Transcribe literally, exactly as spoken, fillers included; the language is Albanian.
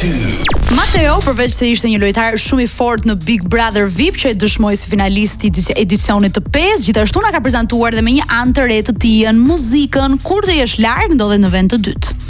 dy. Matteo, përveç se ishte një lojtar shumë i fortë në Big Brother V I P që e dëshmoi si finalist i edicionit të pesë, gjithashtu na ka prezantuar edhe me një anë të re të tij në muzikën Kur të jesh larg ndodhet në vend të dytë.